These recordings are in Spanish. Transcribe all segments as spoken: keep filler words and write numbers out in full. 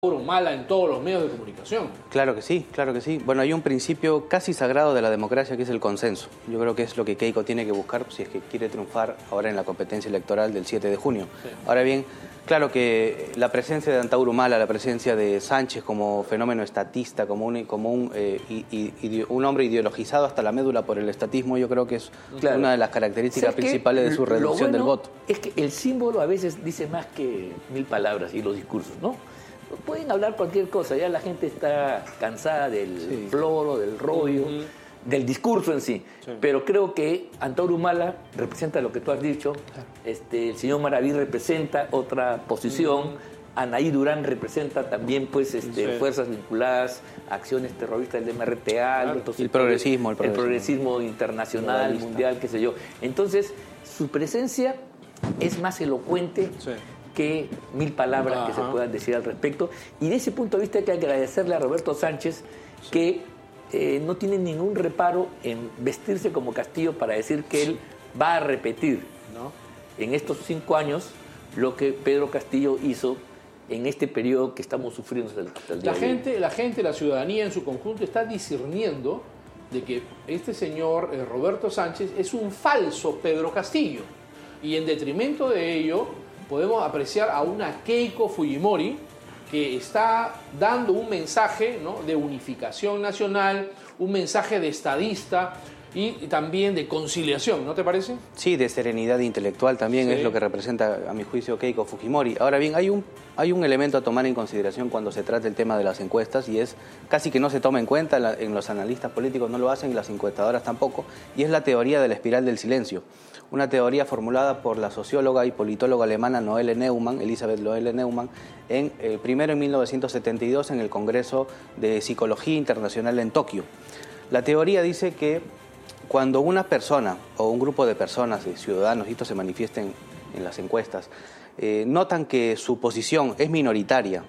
Humala en todos los medios de comunicación. Claro que sí, claro que sí. Bueno, hay un principio casi sagrado de la democracia que es el consenso. Yo creo que es lo que Keiko tiene que buscar si es que quiere triunfar ahora en la competencia electoral del siete de junio. Sí. Ahora bien, claro que la presencia de Antauro Humala, la presencia de Sánchez como fenómeno estatista, como un, como un, eh, ide, un hombre ideologizado hasta la médula por el estatismo, yo creo que es claro. una de las características principales de su reducción bueno del voto. Es que el símbolo a veces dice más que mil palabras y los discursos, ¿no? Pueden hablar cualquier cosa, ya la gente está cansada del sí. floro, del rollo, uh-huh. del discurso en sí. sí. Pero creo que Antauro Humala representa lo que tú has dicho, claro. este, el señor Maraví representa otra posición, uh-huh. Anaí Durán representa también pues, este, sí. fuerzas vinculadas a acciones terroristas del M R T A, claro. el, progresismo, el progresismo, el progresismo internacional, mundial, qué sé yo. Entonces, su presencia es más elocuente. Sí. que mil palabras Ajá. que se puedan decir al respecto. Y de ese punto de vista hay que agradecerle a Roberto Sánchez sí. que eh, no tiene ningún reparo en vestirse como Castillo para decir que sí. él va a repetir, ¿no? en estos cinco años lo que Pedro Castillo hizo en este periodo que estamos sufriendo hasta el, hasta el día la de gente, hoy. La gente, la ciudadanía en su conjunto está discerniendo de que este señor eh, Roberto Sánchez es un falso Pedro Castillo. Y en detrimento de ello podemos apreciar a una Keiko Fujimori que está dando un mensaje, ¿no?, de unificación nacional, un mensaje de estadista y también de conciliación, ¿no te parece? Sí, de serenidad intelectual también sí. es lo que representa, a mi juicio, Keiko Fujimori. Ahora bien, hay un, hay un elemento a tomar en consideración cuando se trata el tema de las encuestas y es casi que no se toma en cuenta, en, la, en los analistas políticos no lo hacen y las encuestadoras tampoco, y es la teoría de la espiral del silencio. Una teoría formulada por la socióloga y politóloga alemana Noelle Neumann, Elisabeth Noelle Neumann, en, eh, primero en mil novecientos setenta y dos en el Congreso de Psicología Internacional en Tokio. La teoría dice que cuando una persona o un grupo de personas, de ciudadanos, y esto se manifiesta en, en las encuestas, eh, notan que su posición es minoritaria,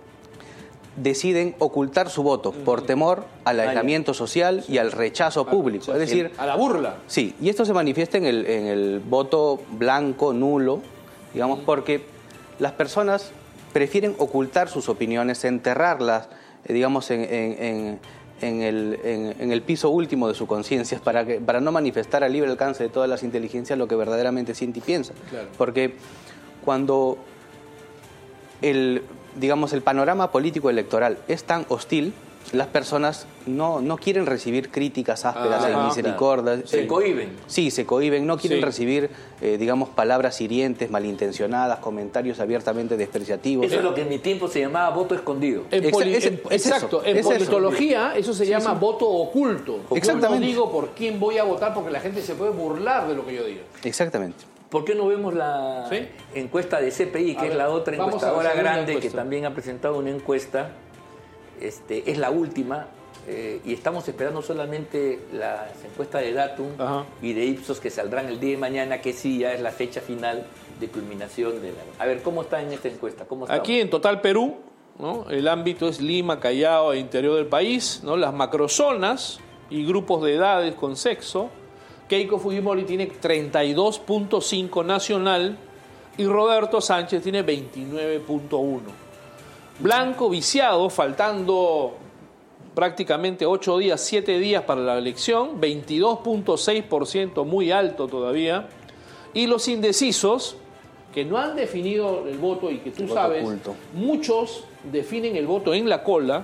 deciden ocultar su voto por temor al aislamiento social y al rechazo público. Es decir, a la burla. Sí, y esto se manifiesta en el, en el voto blanco, nulo, digamos, porque las personas prefieren ocultar sus opiniones, enterrarlas, digamos, en, en, en, en, el, en, en el piso último de su conciencia, para, que, para no manifestar al libre alcance de todas las inteligencias lo que verdaderamente siente y piensa. Claro. Porque cuando el... digamos, el panorama político electoral es tan hostil, las personas no, no quieren recibir críticas ásperas e misericordias. Se cohíben. Sí, se cohíben, no quieren sí. recibir, eh, digamos, palabras hirientes, malintencionadas, comentarios abiertamente despreciativos. Eso es lo que en mi tiempo se llamaba voto escondido. En poli es, es, es exacto, eso, en es politología eso, eso se sí, llama sí. voto oculto. Exactamente. Yo no digo por quién voy a votar porque la gente se puede burlar de lo que yo diga. Exactamente. ¿Por qué no vemos la ¿Sí? encuesta de C P I, que ver, es la otra encuestadora grande encuesta. que también ha presentado una encuesta? Este, es la última, eh, y estamos esperando solamente las encuestas de Datum Ajá. y de Ipsos que saldrán el día de mañana, que sí ya es la fecha final de culminación de la... A ver, ¿cómo está en esta encuesta? ¿Cómo Aquí en Total Perú, ¿no?, el ámbito es Lima, Callao e interior del país, ¿no?, las macrozonas y grupos de edades con sexo. Keiko Fujimori tiene treinta y dos punto cinco nacional y Roberto Sánchez tiene veintinueve punto uno. Blanco viciado, faltando prácticamente ocho días, siete días para la elección, veintidós punto seis por ciento, muy alto todavía. Y los indecisos, que no han definido el voto y que tú sabes, oculto. muchos definen el voto en la cola,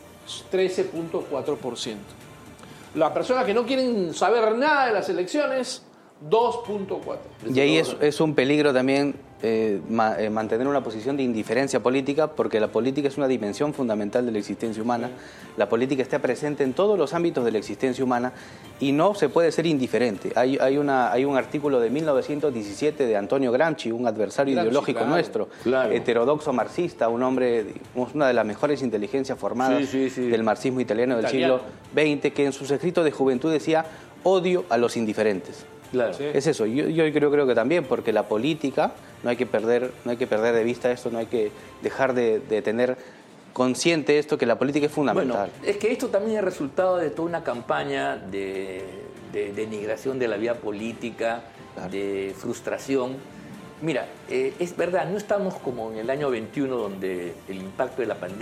trece punto cuatro por ciento. Las personas que no quieren saber nada de las elecciones, dos punto cuatro. Y ahí es, es un peligro también eh, ma, eh, mantener una posición de indiferencia política, porque la política es una dimensión fundamental de la existencia humana. La política está presente en todos los ámbitos de la existencia humana y no se puede ser indiferente. Hay, hay, una, hay un artículo de mil novecientos diecisiete de Antonio Gramsci, un adversario Gramsci, ideológico claro, nuestro, claro. heterodoxo marxista, un hombre, digamos, una de las mejores inteligencias formadas sí, sí, sí. del marxismo italiano del italiano. siglo veinte, que en sus escritos de juventud decía: odio a los indiferentes. Claro. Sí. Es eso, yo, yo creo, creo que también, porque la política, no hay que perder, no hay que perder de vista esto, no hay que dejar de, de tener consciente esto, que la política es fundamental. Bueno, es que esto también es resultado de toda una campaña de, de denigración de la vida política, claro. de frustración, Mira, eh, es verdad, no estamos como en el año veintiuno donde el impacto de la pandemia